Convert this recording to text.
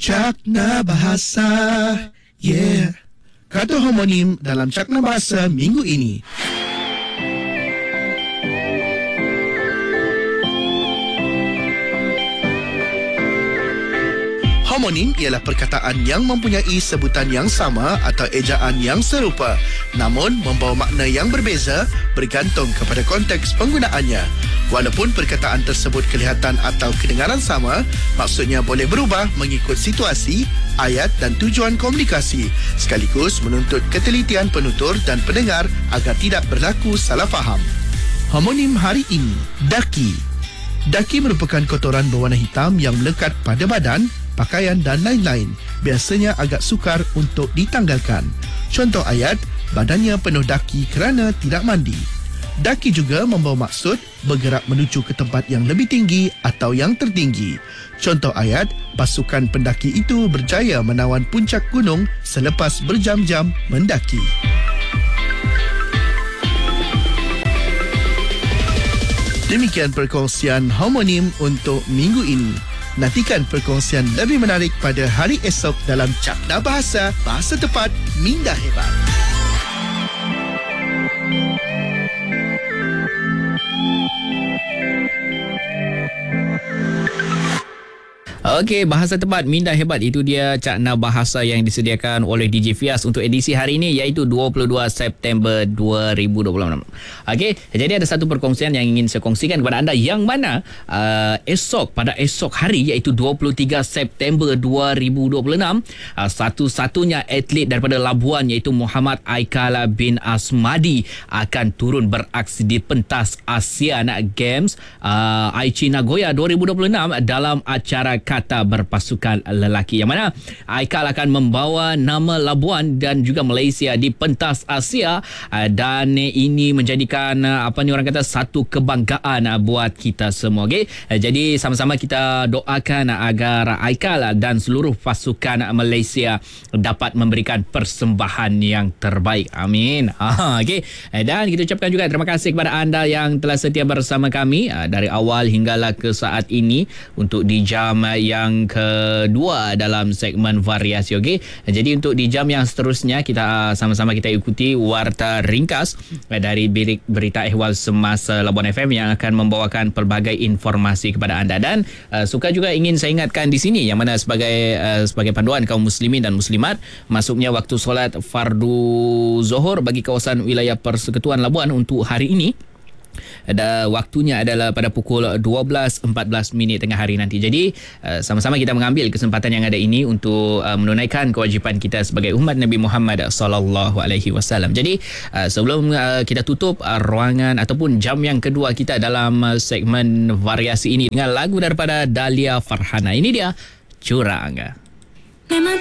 Cakna Bahasa. Yeah. Kata homonim dalam Cakna Bahasa minggu ini. Homonim ialah perkataan yang mempunyai sebutan yang sama atau ejaan yang serupa, namun membawa makna yang berbeza bergantung kepada konteks penggunaannya. Walaupun perkataan tersebut kelihatan atau kedengaran sama, maksudnya boleh berubah mengikut situasi, ayat dan tujuan komunikasi, sekaligus menuntut ketelitian penutur dan pendengar agar tidak berlaku salah faham. Homonim hari ini, daki. Daki merupakan kotoran berwarna hitam yang melekat pada badan, pakaian dan lain-lain. Biasanya agak sukar untuk ditanggalkan. Contoh ayat, badannya penuh daki kerana tidak mandi. Daki juga membawa maksud bergerak menuju ke tempat yang lebih tinggi atau yang tertinggi. Contoh ayat, pasukan pendaki itu berjaya menawan puncak gunung selepas berjam-jam mendaki. Demikian perkongsian homonim untuk minggu ini. Nantikan perkongsian lebih menarik pada hari esok dalam Cakna Bahasa, Bahasa Tepat, Minda Hebat. Okey, Bahasa Tepat, Minda Hebat. Itu dia Cakna Bahasa yang disediakan oleh DJ Fias untuk edisi hari ini, iaitu 22 September 2026. Okey, jadi ada satu perkongsian yang ingin saya kongsikan kepada anda, yang mana pada esok hari, iaitu 23 September 2026, satu-satunya atlet daripada Labuan, iaitu Muhammad Aikala bin Asmadi, akan turun beraksi di pentas ASEAN Games Aichi Nagoya 2026 dalam acara kata berpasukan lelaki, yang mana Aikal akan membawa nama Labuan dan juga Malaysia di pentas Asia, dan ini menjadikan satu kebanggaan buat kita semua. Okey, jadi sama-sama kita doakan agar Aikal dan seluruh pasukan Malaysia dapat memberikan persembahan yang terbaik. Amin. Okey, dan kita ucapkan juga terima kasih kepada anda yang telah setia bersama kami dari awal hinggalah ke saat ini untuk di jam yang kedua dalam segmen variasi. Okey, jadi untuk di jam yang seterusnya kita sama-sama kita ikuti warta ringkas dari berita ehwal semasa Labuan FM yang akan membawakan pelbagai informasi kepada anda. Dan suka juga ingin saya ingatkan di sini, yang mana sebagai panduan kaum muslimin dan muslimat, masuknya waktu solat fardu Zuhur bagi kawasan wilayah Persekutuan Labuan untuk hari ini, waktunya adalah pada pukul 12.14 tengah hari nanti. Jadi sama-sama kita mengambil kesempatan yang ada ini untuk menunaikan kewajipan kita sebagai umat Nabi Muhammad sallallahu alaihi wasallam. Jadi sebelum kita tutup ruangan ataupun jam yang kedua kita dalam segmen variasi ini dengan lagu daripada Dahlia Farhana. Ini dia Curang.